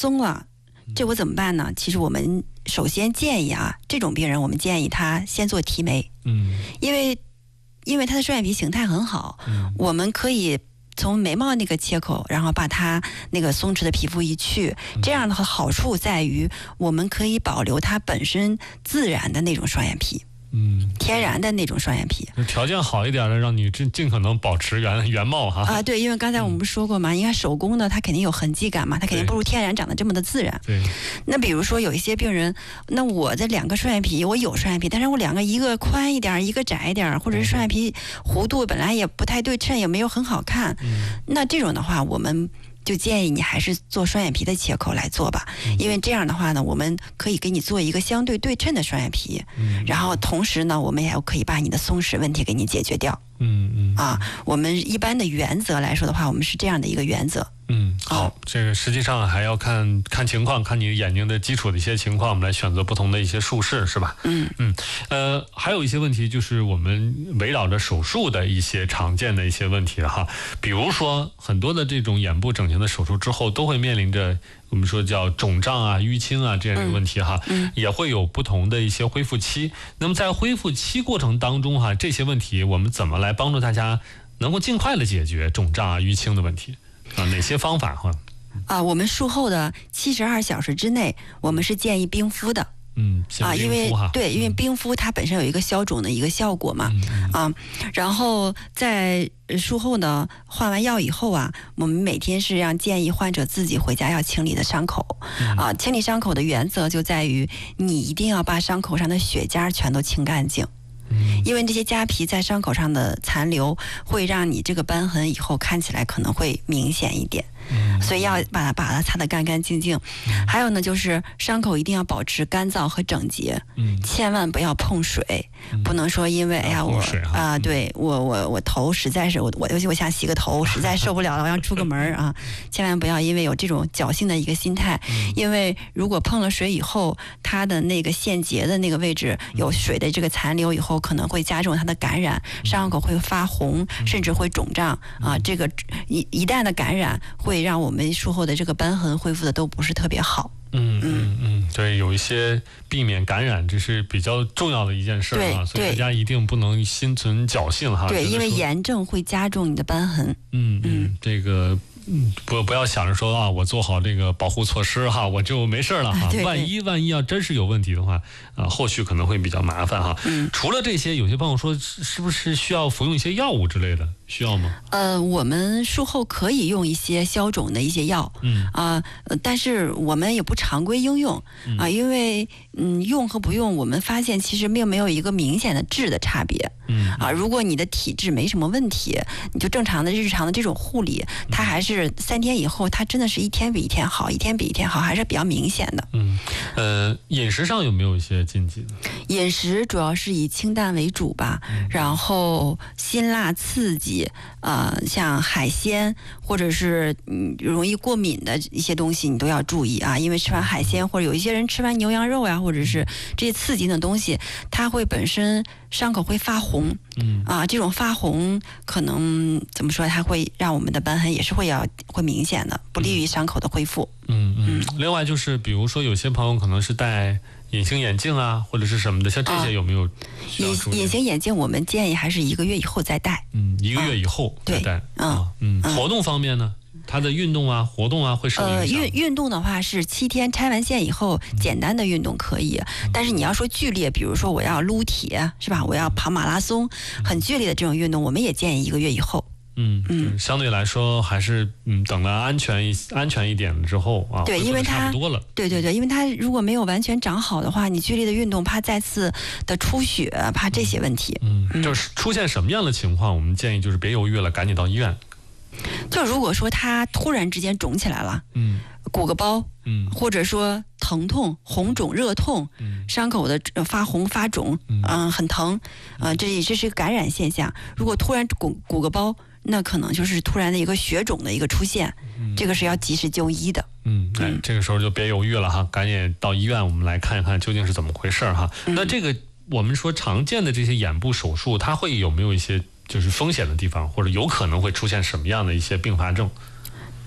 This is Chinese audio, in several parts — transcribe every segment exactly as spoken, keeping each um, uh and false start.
松了，这我怎么办呢？其实我们首先建议啊，这种病人我们建议他先做提眉， 嗯， 因为因为他的双眼皮形态很好， 嗯， 我们可以从眉毛那个切口，然后把它那个松弛的皮肤一去，这样的话好处在于我们可以保留它本身自然的那种双眼皮。 嗯， 天然的那种双眼皮， 条件好一点的，让你尽尽可能保持原原貌哈。 啊，对，因为刚才我们不是说过嘛，应该手工的它肯定有痕迹感嘛，它肯定不如天然长得这么的自然。 对。 那比如说有一些病人，那我这两个双眼皮，我有双眼皮，但是我两个一个宽一点，一个窄一点，或者是双眼皮弧度本来也不太对称，也没有很好看。 嗯。 那这种的话，我们就建议你还是做双眼皮的切口来做吧，因为这样的话呢，我们可以给你做一个相对对称的双眼皮， 嗯， 然后同时呢，我们也可以把你的松弛问题给你解决掉。 嗯嗯啊，我们一般的原则来说的话，我们是这样的一个原则。 嗯，好，这个实际上还要看看情况，看你眼睛的基础的一些情况，我们来选择不同的一些术式，是吧？ 嗯嗯，呃，还有一些问题就是我们围绕着手术的一些常见的一些问题哈，比如说很多的这种眼部整形的手术之后，都会面临着我们说叫肿胀啊、淤青啊这样的问题哈， 嗯嗯， 也会有不同的一些恢复期。那么在恢复期过程当中哈，这些问题我们怎么来帮助大家能够尽快的解决肿胀啊、淤青的问题啊？哪些方法哈？ 啊，我们术后的七十二小时之内，我们是建议冰敷的。 嗯， 啊，因为对，因为冰敷它本身有一个消肿的一个效果嘛， 嗯嗯、 啊，然后在术后呢，换完药以后啊，我们每天是让建议患者自己回家要清理的伤口， 嗯、 啊，清理伤口的原则就在于你一定要把伤口上的血痂全都清干净。因为这些痂皮在伤口上的残留，会让你这个瘢痕以后看起来可能会明显一点，所以要把它把它擦得干干净净。还有呢，就是伤口一定要保持干燥和整洁，千万不要碰水，不能说因为哎呀我啊，对我我我头实在是我我尤其我想洗个头，实在受不了了，我要出个门啊，千万不要因为有这种侥幸的一个心态，因为如果碰了水以后，它的那个腺结的那个位置有水的这个残留以后，可能会加重它的感染，伤口会发红，甚至会肿胀啊。这个一一旦的感染，会让我们术后的这个瘢痕恢复的都不是特别好。 嗯嗯嗯，对，有一些避免感染，这是比较重要的一件事啊，所以大家一定不能心存侥幸哈。 对，因为炎症会加重你的瘢痕。 嗯嗯，这个。嗯，不不要想着说啊，我做好这个保护措施哈，我就没事了哈。 对对， 万一万一要真是有问题的话，啊，后续可能会比较麻烦哈。 嗯， 除了这些，有些朋友说是不是需要服用一些药物之类的？需要吗？ 呃，我们术后可以用一些消肿的一些药， 嗯啊、呃，但是我们也不常规应用啊、呃，因为嗯，用和不用，我们发现其实并没有一个明显的质的差别。 嗯啊，如果你的体质没什么问题，你就正常的日常的这种护理，它还是三天以后，它真的是一天比一天好，一天比一天好，还是比较明显的。 嗯，呃，饮食上有没有一些禁忌呢？ 饮食主要是以清淡为主吧， 嗯、 然后辛辣刺激，呃，像海鲜或者是嗯容易过敏的一些东西，你都要注意啊，因为吃完海鲜或者有一些人吃完牛羊肉呀，或者是这些刺激的东西，它会本身伤口会发红。 嗯啊，这种发红可能怎么说？它会让我们的瘢痕也是会要会明显的，不利于伤口的恢复。 嗯嗯。另外就是，比如说有些朋友可能是戴隐形眼镜啊，或者是什么的，像这些有没有需要注意？ 隐隐形眼镜我们建议还是一个月以后再戴。 嗯，一个月以后再戴。 嗯、 啊、嗯, 嗯。活动方面呢？它的运动啊、活动啊会受影响。 呃，运运动的话是七天拆完线以后，简单的运动可以。嗯、但是你要说剧烈，比如说我要撸铁，是吧？我要跑马拉松，嗯、很剧烈的这种运动，我们也建议一个月以后。 嗯嗯，相对来说还是嗯，等了安全一安全一点之后啊， 对，因为它差不多了。 对对对，因为它如果没有完全长好的话，你剧烈的运动怕再次的出血，怕这些问题。 嗯，嗯就是出现什么样的情况，我们建议就是别犹豫了，赶紧到医院。 就如果说它突然之间肿起来了， 嗯， 鼓个包， 嗯， 或者说疼痛、红肿、热痛， 嗯， 伤口的发红发肿，嗯、呃，很疼，呃，这这是个感染现象。如果突然鼓鼓个包，那可能就是突然的一个血肿的一个出现，嗯、这个是要及时就医的。 嗯，哎，这个时候就别犹豫了哈，赶紧到医院，我们来看一看究竟是怎么回事哈。嗯、那这个我们说常见的这些眼部手术，它会有没有一些就是风险的地方，或者有可能会出现什么样的一些并发症？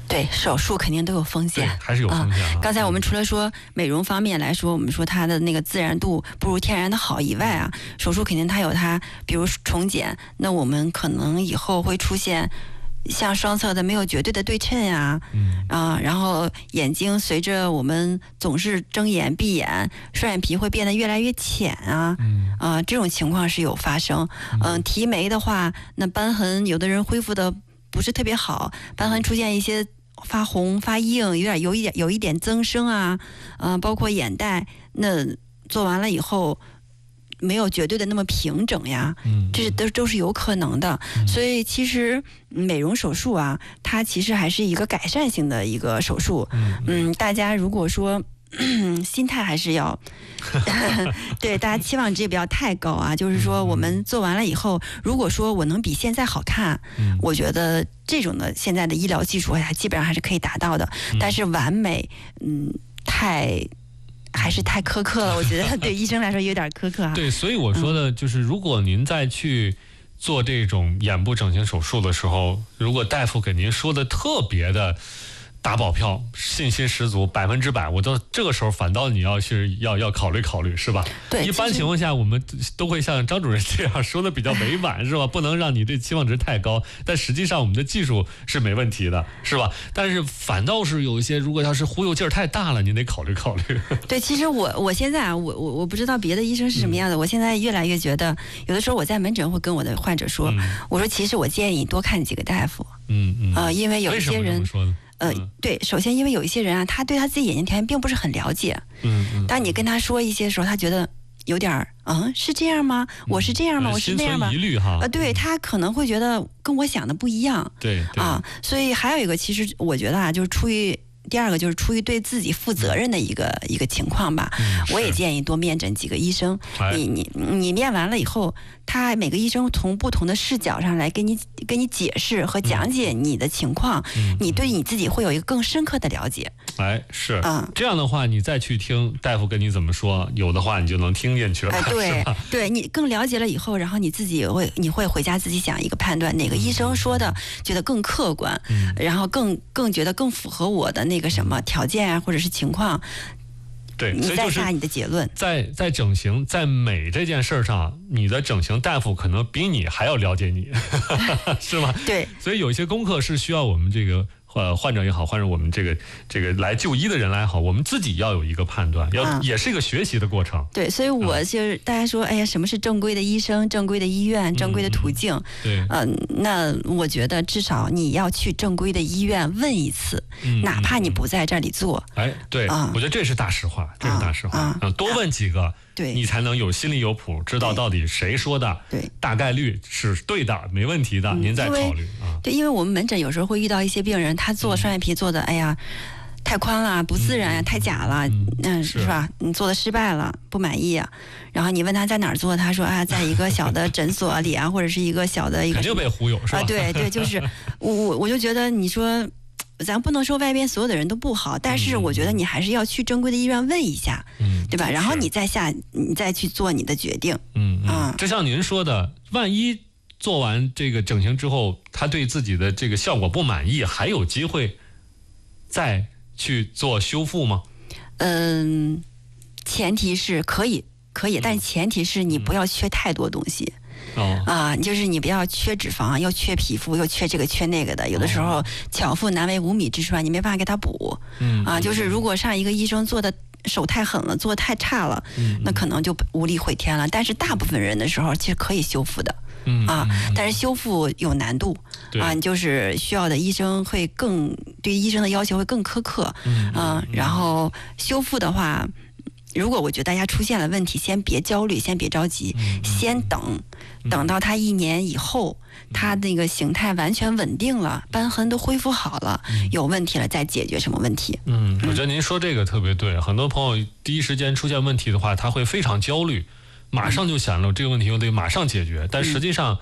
对，手术肯定都有风险， 还是有风险啊。 啊刚才我们除了说美容方面来说，我们说它的那个自然度不如天然的好以外啊，手术肯定它有它，比如重睑，那我们可能以后会出现像双侧的没有绝对的对称呀、 嗯啊，然后眼睛随着我们总是睁眼闭眼，双眼皮会变得越来越浅啊， 嗯啊，这种情况是有发生。嗯、提眉的话，那斑痕有的人恢复的不是特别好，斑痕出现一些发红发硬，有点有一点有一点增生啊，嗯、包括眼袋，那做完了以后没有绝对的那么平整呀， 嗯， 这都都是有可能的。所以其实美容手术啊，它其实还是一个改善性的一个手术。嗯，大家如果说心态还是要对大家期望值也不要太高啊。就是说，我们做完了以后，如果说我能比现在好看， 嗯我觉得这种的现在的医疗技术还基本上还是可以达到的。但是完美，嗯，太。还是太苛刻了，我觉得对医生来说有点苛刻啊。 对，所以我说的就是，如果您再去做这种眼部整形手术的时候，如果大夫给您说的特别的打保票，信心十足，百分之百，我到这个时候反倒你要是要要考虑考虑，是吧？ 对， 一般情况下我们都会像张主任这样说的比较委婉，是吧？不能让你这期望值太高，但实际上我们的技术是没问题的，是吧？但是反倒是有一些，如果要是忽悠劲儿太大了，您得考虑考虑。 对，其实我我现在啊，我我我不知道别的医生是什么样的，嗯、我现在越来越觉得，有的时候我在门诊会跟我的患者说，嗯、我说其实我建议你多看几个大夫， 嗯嗯， 呃，因为有一些人。呃，对，首先因为有一些人啊，他对他自己眼睛条件并不是很了解。 嗯嗯。 当你跟他说一些时候，他觉得有点儿，嗯，是这样吗？我是这样吗？ 嗯、 我是那样吗？ 心存疑虑哈。 呃，对他可能会觉得跟我想的不一样。 对。对啊，所以还有一个，其实我觉得啊，就是出于第二个，就是出于对自己负责任的一个、嗯、一个情况吧。 嗯、 我也建议多面诊几个医生。你你你面完了以后，他每个医生从不同的视角上来给你给你解释和讲解你的情况， 嗯、 你对你自己会有一个更深刻的了解。 哎，是， 嗯， 这样的话，你再去听大夫跟你怎么说，有的话你就能听进去了。 哎，对，对你更了解了以后，然后你自己也会，你会回家自己想一个判断，哪个医生说的觉得更客观， 嗯、 然后更更觉得更符合我的那个什么条件啊，或者是情况。 对， 你再下你的结论。 在在整形在美这件事上，你的整形大夫可能比你还要了解你，是吗？ 对， 所以有一些功课是需要我们这个。呃，患者也好，或者我们这个这个来就医的人来好，我们自己要有一个判断，要、嗯、也是一个学习的过程。 对，所以我就是、嗯、大家说，哎呀，什么是正规的医生、正规的医院、正规的途径？ 嗯、对， 嗯、呃，那我觉得至少你要去正规的医院问一次， 嗯、 哪怕你不在这里做。 哎，对，嗯、我觉得这是大实话，这是大实话。嗯，多问几个。 对， 你才能有心里有谱，知道到底谁说的， 对， 大概率是对的，没问题的，嗯、您再考虑啊。 对，因为我们门诊有时候会遇到一些病人，他做双眼皮做的，嗯、哎呀，太宽了，不自然呀，嗯、太假了，嗯，嗯是, 是吧？你做的失败了，不满意啊。然后你问他在哪儿做，他说啊，在一个小的诊所里啊，或者是一个小的一个， 肯定被忽悠是吧？ 啊，对对，就是我我我就觉得你说。咱不能说外边所有的人都不好，但是我觉得你还是要去正规的医院问一下， 嗯， 对吧？然后你再下，你再去做你的决定。 嗯嗯，就像您说的，万一做完这个整形之后，他对自己的这个效果不满意，还有机会再去做修复吗？ 嗯，前提是可以，可以，但前提是你不要缺太多东西。 哦啊，就是你不要缺脂肪，又缺皮肤，又缺这个缺那个的。有的时候巧妇难为无米之炊，你没办法给他补。 嗯啊，就是如果上一个医生做的手太狠了，做的太差了， 嗯、 那可能就无力回天了。但是大部分人的时候其实可以修复的。 嗯啊，但是修复有难度。啊，你就是需要的医生会更对医生的要求会更苛刻。 嗯啊，然后修复的话。如果我觉得大家出现了问题，先别焦虑，先别着急， 嗯、 先等，等到他一年以后，嗯、他那个形态完全稳定了，斑痕都恢复好了， 嗯、 有问题了再解决什么问题。 嗯，我觉得您说这个特别对，很多朋友第一时间出现问题的话，他会非常焦虑，马上就想了这个问题我得马上解决，但实际上。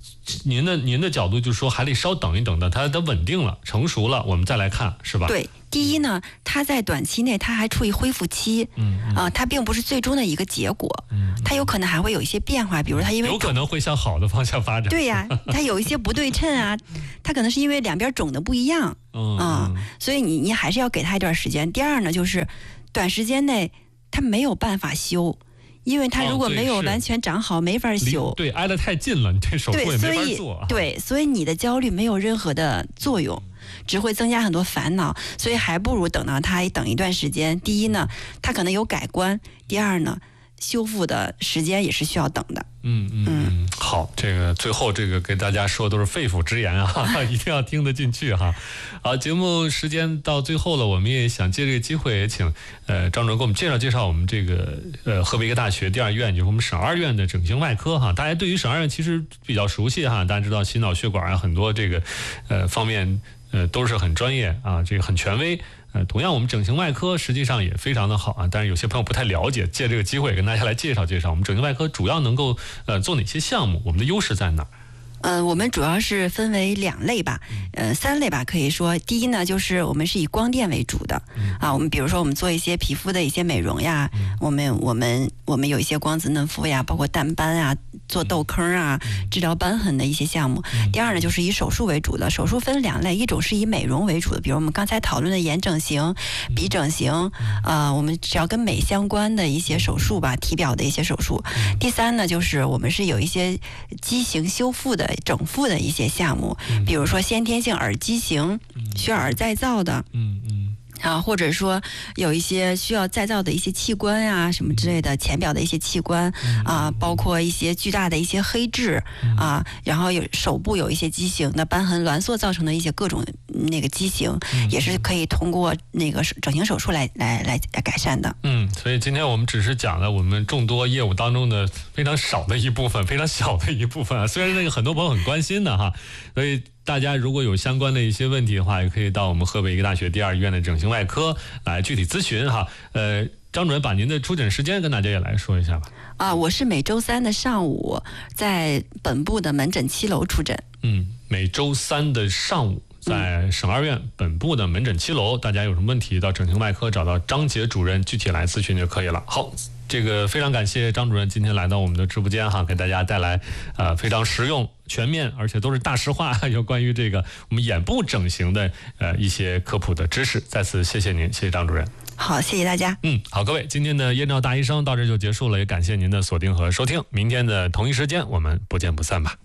您的您的角度就是说还得稍等一等的，它它稳定了、成熟了，我们再来看，是吧？ 对，第一呢，它在短期内它还处于恢复期，嗯啊、呃，它并不是最终的一个结果，嗯，它有可能还会有一些变化，比如它因为有可能会向好的方向发展。 对呀、啊，它有一些不对称啊，它可能是因为两边肿的不一样，嗯啊、呃，所以你你还是要给它一段时间。第二呢，就是短时间内它没有办法修。因为它如果没有完全长好，哦、没法修。 对，挨得太近了，你这手术也没法做。 对，所以你的焦虑没有任何的作用，只会增加很多烦恼。所以还不如等到它等一段时间。第一呢，它可能有改观；第二呢，修复的时间也是需要等的。 嗯嗯嗯，好，这个最后这个给大家说都是肺腑之言啊，一定要听得进去哈。好，节目时间到最后了，我们也想借这个机会，也请呃张主任给我们介绍介绍我们这个呃河北医科大学第二医院，就是我们省二院的整形外科哈。大家对于省二院其实比较熟悉哈，大家知道心脑血管啊很多这个呃方面呃都是很专业啊，这个很权威。呃，同样我们整形外科实际上也非常的好啊，但是有些朋友不太了解，借这个机会跟大家来介绍介绍我们整形外科主要能够呃做哪些项目，我们的优势在哪儿？ 呃，我们主要是分为两类吧，呃，三类吧，可以说，第一呢，就是我们是以光电为主的，啊，我们比如说我们做一些皮肤的一些美容呀，我们我们我们有一些光子嫩肤呀，包括淡斑啊，做痘坑啊，治疗瘢痕的一些项目。第二呢，就是以手术为主的，手术分两类，一种是以美容为主的，比如我们刚才讨论的眼整形、鼻整形，呃，我们只要跟美相关的一些手术吧，体表的一些手术。第三呢，就是我们是有一些畸形修复的。整复的一些项目，比如说先天性耳畸形、血耳再造的，嗯嗯。啊，或者说有一些需要再造的一些器官啊，什么之类的，浅表的一些器官啊，包括一些巨大的一些黑痣啊，然后有手部有一些畸形的瘢痕挛缩造成的一些各种那个畸形，也是可以通过那个整形手术来来来改善的。 嗯，所以今天我们只是讲了我们众多业务当中的非常少的一部分，非常小的一部分啊。虽然那个很多朋友很关心的哈，所以。大家如果有相关的一些问题的话，也可以到我们河北医科大学第二医院的整形外科来具体咨询哈。呃，张主任把您的出诊时间跟大家也来说一下吧。 啊，我是每周三的上午在本部的门诊七楼出诊。 嗯，每周三的上午在省二院本部的门诊七楼，大家有什么问题到整形外科找到张杰主任具体来咨询就可以了。好。这个非常感谢张主任今天来到我们的直播间哈，给大家带来呃非常实用、全面，而且都是大实话，有关于这个我们眼部整形的呃一些科普的知识。再次谢谢您，谢谢张主任。 好，谢谢大家。 嗯，好，各位，今天的燕赵大医生到这就结束了，也感谢您的锁定和收听。明天的同一时间，我们不见不散吧。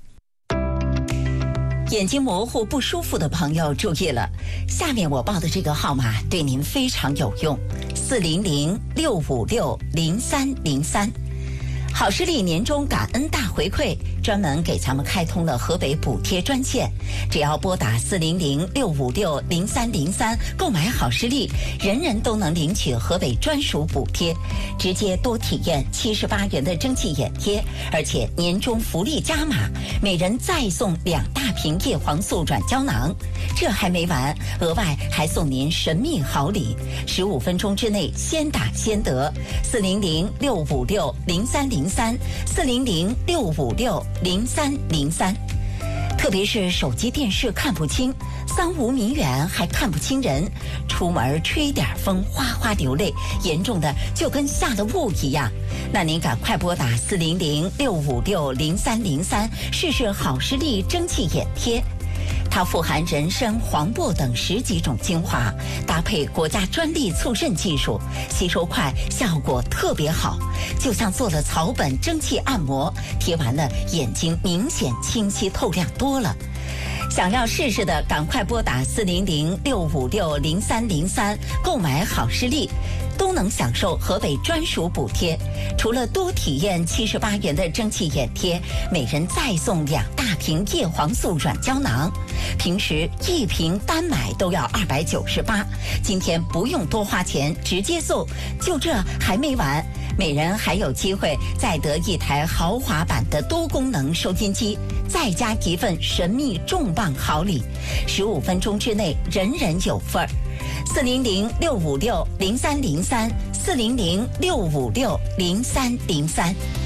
眼睛模糊不舒服的朋友注意了，下面我报的这个号码对您非常有用，四零零六五六零三零三。好视力年终感恩大回馈，专门给咱们开通了河北补贴专线，只要拨打四零零六五六零三零三购买好视力，人人都能领取河北专属补贴，直接多体验七十八元的蒸汽眼贴，而且年终福利加码，每人再送两大瓶叶黄素软胶囊。这还没完，额外还送您神秘好礼，十五分钟之内先打先得。四零零六五六零三零三，四零零六五六零三零三。特别是手机电视看不清，三五米远还看不清人，出门吹点风哗哗流泪，严重的就跟下了雾一样。那您赶快拨打四零零六五六零三零三试试好视力蒸汽眼贴。它富含人参、黄柏等十几种精华，搭配国家专利促渗技术，吸收快，效果特别好，就像做了草本蒸汽按摩，贴完了眼睛明显清晰透亮多了。想要试试的，赶快拨打四零零六五六零三零三购买好视力，都能享受河北专属补贴。除了多体验七十八元的蒸汽眼贴，每人再送两大瓶叶黄素软胶囊。平时一瓶单买都要二百九十八，今天不用多花钱，直接送。就这还没完，每人还有机会再得一台豪华版的多功能收音机，再加一份神秘重磅好礼，十五分钟之内人人有份儿。四零零六五六零三零三，四零零六五六零三零三。